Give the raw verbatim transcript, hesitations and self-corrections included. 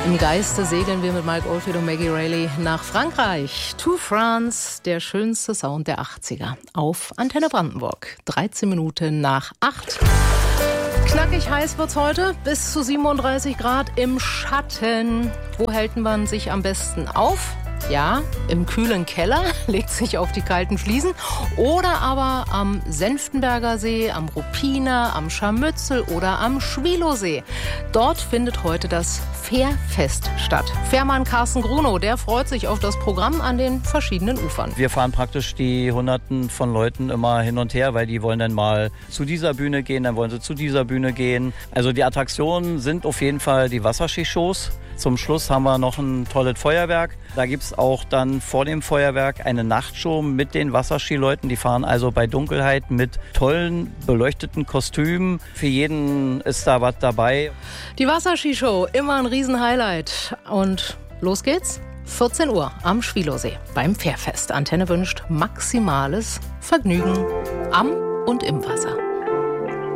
Im Geiste segeln wir mit Mike Oldfield und Maggie Reilly nach Frankreich. To France, der schönste Sound der achtziger. Auf Antenne Brandenburg. dreizehn Minuten nach acht. Knackig heiß wird's heute, bis zu siebenunddreißig Grad im Schatten. Wo hält man sich am besten auf? Ja, im kühlen Keller, legt sich auf die kalten Fliesen. Oder aber am Senftenberger See, am Ruppiner, am Scharmützel oder am Schwielowsee. Dort findet heute das Fährfest statt. Fährmann Carsten Grunow, der freut sich auf das Programm an den verschiedenen Ufern. Wir fahren praktisch die Hunderten von Leuten immer hin und her, weil die wollen dann mal zu dieser Bühne gehen, dann wollen sie zu dieser Bühne gehen. Also die Attraktionen sind auf jeden Fall die Wasserskishows. Zum Schluss haben wir noch ein tolles Feuerwerk. Da gibt es auch dann vor dem Feuerwerk eine Nachtshow mit den Wasserskileuten. Die fahren also bei Dunkelheit mit tollen, beleuchteten Kostümen. Für jeden ist da was dabei. Die Wasserskishow, immer ein Riesenhighlight. Und los geht's. vierzehn Uhr am Schwielowsee beim Fährfest. Antenne wünscht maximales Vergnügen am und im Wasser.